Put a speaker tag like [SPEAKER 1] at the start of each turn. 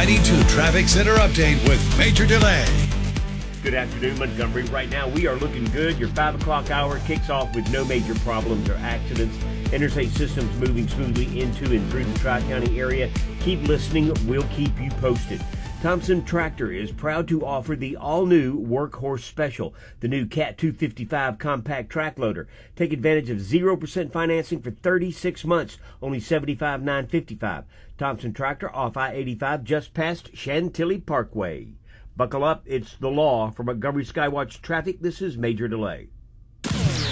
[SPEAKER 1] 92 Traffic Center update with Major Delay.
[SPEAKER 2] Good afternoon, Montgomery. Right now, we are looking good. Your 5 o'clock hour kicks off with no major problems or accidents. Interstate systems moving smoothly into and through the Tri-County area. Keep listening. We'll keep you posted. Thompson Tractor is proud to offer the all-new Workhorse Special, the new Cat 255 compact track loader. Take advantage of 0% financing for 36 months, only $75,955. Thompson Tractor off I-85 just past Chantilly Parkway. Buckle up, it's the law. For Montgomery Skywatch Traffic, this is Major Delay.